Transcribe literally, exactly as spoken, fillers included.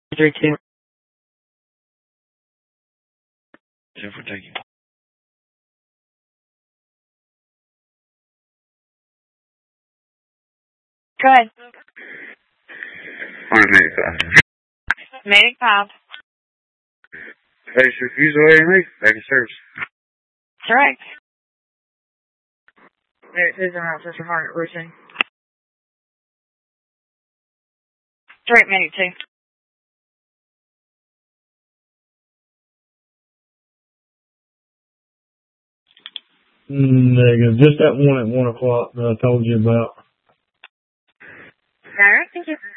Three two. Jennifer, thank you. Go ahead. On Medic five. Medic five. Hey, is your fuse away me? Back in service. Correct. Medic two is in route for Harnett routine. Direct Medic two. Negative. Just that one at one o'clock that I told you about. Alright, thank you.